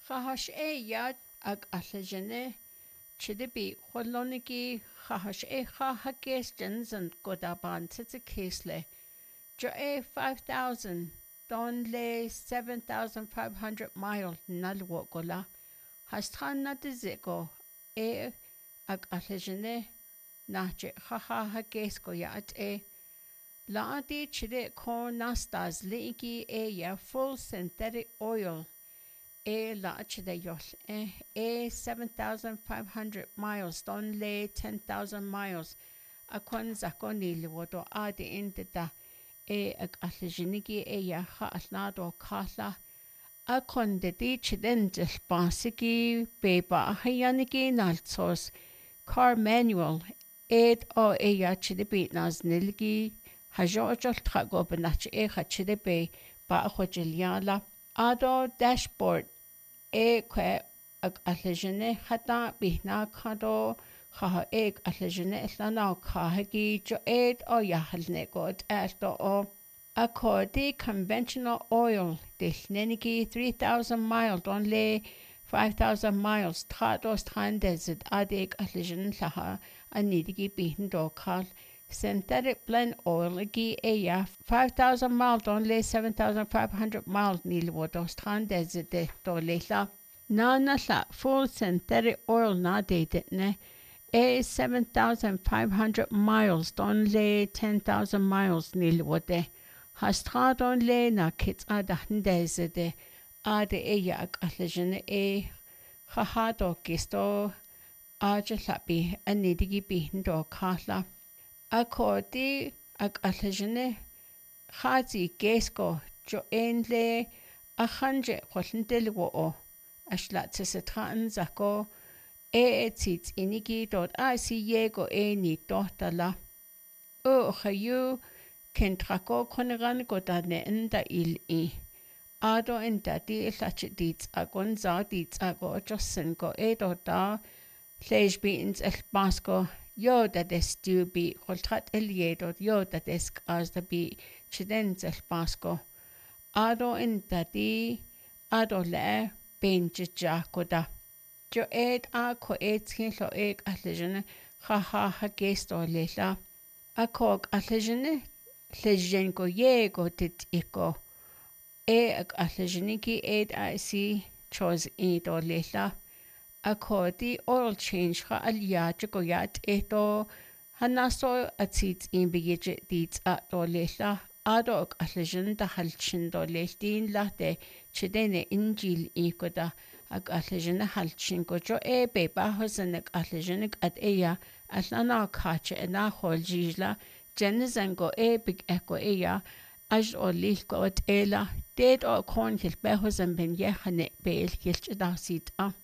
Chahash yad ag alajane chidibi Holoniki chahash chahagestens and godaban tzitzikisle jo 5,000 don le 7,500 mile nalwogola hastana diziko ag alajane nache chahagesko yat laadi chide ko nastas linki ya full synthetic oil la chide yol 7,500 miles don le 10,000 miles akon zakoni liwodo adi indida ag alajinigi ya khalnado khala akon de chidendel basiki beba hayanigi naltsos car manual o ya chidibi naznilgi hajojol trago benach chidibi ba khojiliala ado dashboard kwe ag alajine hata bihna khado kha alajine lana khagi jo o yahalne god o according conventional oil dilnenigi 3,000 miles only 5,000 miles trados trandesit adig alajin laha anidigi bihndo khal synthetic blend oil gi 5,000 miles only 7,500 miles nilwodos trandesit to lela Nana la full synthetic oil na ne 7,500 miles don le 10,000 miles nilwode hastra don le na kits adahndezede ade yak alajene khahado kisto ajlabi anidigi bindo khala akodi ak alajene khazi kesko jo enle akhanje khwalndelwo Ashlatsetran zako tzitz inigi dot yego ni dotala hayu kentrako koneran godane enda ado enda di lachidits agon zadits ago jossen go dota fleshbeans el basko yo da destubi holtrat eliedot yo da desk as the bi chidens el basko ado enda di ado le Benja jakoda. Jo a ko skin lo alajene ha gesto lela. A kog alajene lejen go yego dit iko. Ag alajene ki I see chose do lela. A ko di oil change ha alia go yat eto hanaso atit in bigije dit do lela. Adog alajene da halchin do leldin late chidene injil ikoda ag alajene halchin go jo beba hosenek alajenek at alana kache na holjila jenizango big eko aj o lilko at dead o kon hil behosen ben yehane bel hilch da sit